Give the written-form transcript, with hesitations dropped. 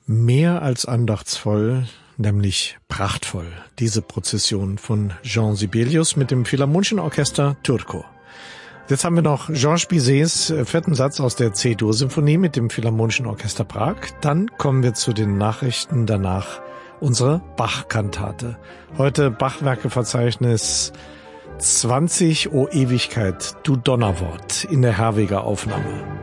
mehr als andachtsvoll, nämlich prachtvoll. Diese Prozession von Jean Sibelius mit dem Philharmonischen Orchester Turku. Jetzt haben wir noch Georges Bizets vierten Satz aus der C-Dur-Symphonie mit dem Philharmonischen Orchester Prag. Dann kommen wir zu den Nachrichten, danach unsere Bach-Kantate. Heute Bachwerkeverzeichnis 20, O Ewigkeit, du Donnerwort in der Herweger Aufnahme.